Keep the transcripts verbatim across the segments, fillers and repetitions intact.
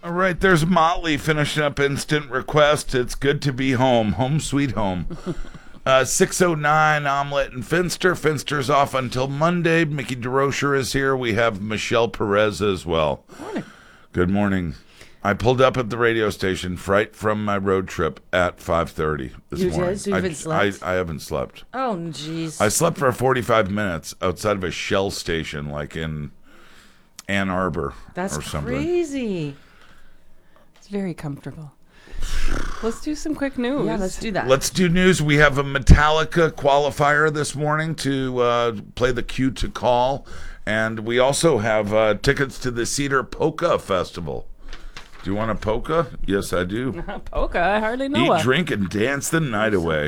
All right, there's Motley finishing up Instant Request. It's good to be home. Home sweet home. Uh, six oh nine, Omelette and Finster. Finster's off until Monday. Mickey DeRocher is here. We have Michelle Perez as well. Morning. Good morning. I pulled up at the radio station right from my road trip at five thirty this You morning. did? So you haven't I, slept? I, I haven't slept. Oh, jeez. I slept for forty-five minutes outside of a Shell station, like in Ann Arbor That's or something. crazy. It's very comfortable. Let's do some quick news. Yeah, let's do that. Let's do news. We have a Metallica qualifier this morning to uh, play the cue to call. And we also have uh, tickets to the Cedar Polka Festival. Do you want a polka? Yes, I do. Polka, I hardly know Eat, what. drink, and dance the night away.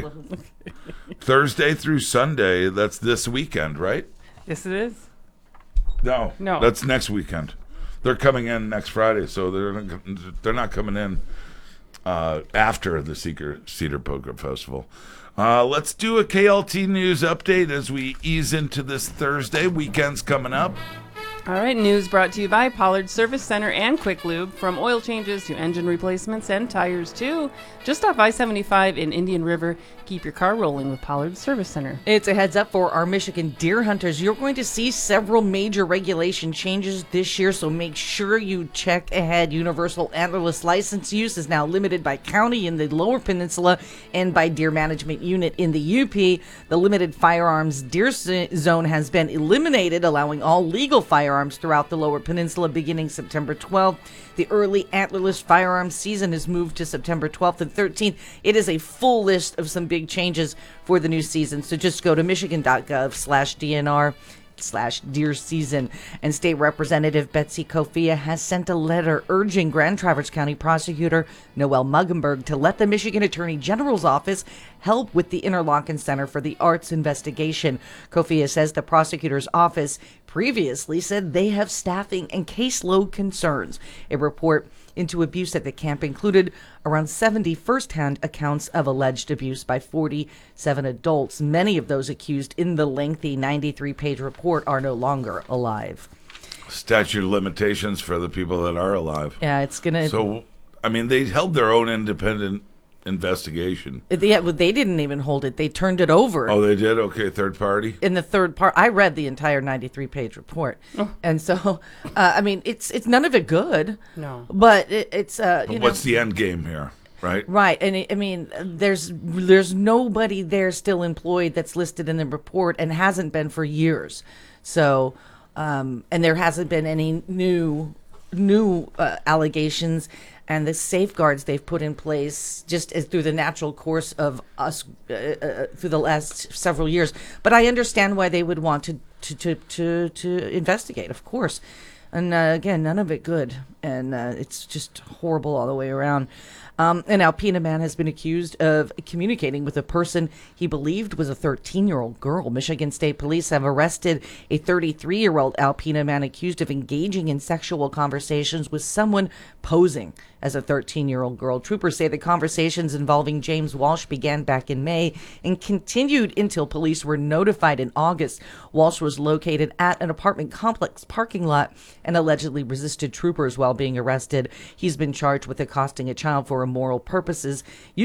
Thursday through Sunday. That's this weekend, right? Yes, it is. No. No. That's next weekend. They're coming in next Friday, so they're not, they're not coming in uh, after the Cedar, Cedar Polka Festival. Uh, let's do a K L T News update as we ease into this Thursday. Weekend's coming up. All right, news brought to you by Pollard Service Center and Quick Lube. From oil changes to engine replacements and tires too. Just off I seventy-five in Indian River. Keep your car rolling with Pollard Service Center. It's a heads up for our Michigan deer hunters. You're going to see several major regulation changes this year, so make sure you check ahead. Universal antlerless license use is now limited by county in the Lower Peninsula and by Deer Management Unit in the U P. The limited firearms deer zone has been eliminated, allowing all legal firearms throughout the Lower Peninsula beginning September twelfth. The early antlerless firearms season is moved to September twelfth and thirteenth. It is a full list of some big changes for the new season. So just go to michigan.gov slash DNR slash deer season. And State Representative Betsy Kofia has sent a letter urging Grand Traverse County Prosecutor Noel Muggenberg to let the Michigan Attorney General's office help with the Interlochen Center for the Arts investigation. Kofia says the prosecutor's office previously said they have staffing and caseload concerns. A report into abuse at the camp included around seventy first-hand accounts of alleged abuse by forty-seven adults. Many of those accused in the lengthy ninety-three page report are no longer alive. Statute of limitations for the people that are alive. Yeah, it's going to... So, I mean, they held their own independent investigation. Yeah, well, they didn't even hold it. They turned it over. Oh, they did? Okay, third party? In the third part, I read the entire ninety-three page report. Oh. And so, uh, I mean, it's it's none of it good. No. But it, it's... Uh, But you what's know, the end game here, right? Right, and it, I mean, there's there's nobody there still employed that's listed in the report and hasn't been for years. So, um, and there hasn't been any new new uh, allegations, and the safeguards they've put in place just as through the natural course of us uh, uh, through the last several years. But I understand why they would want to to to to, to investigate, of course. And uh, again, none of it good, and uh, it's just horrible all the way around. Um, an Alpena man has been accused of communicating with a person he believed was a thirteen-year-old girl. Michigan State Police have arrested a thirty-three-year-old Alpena man accused of engaging in sexual conversations with someone posing as a thirteen-year-old girl. Troopers say the conversations involving James Walsh began back in May and continued until police were notified in August. Walsh was located at an apartment complex parking lot and allegedly resisted troopers while being arrested. He's been charged with accosting a child for immoral purposes.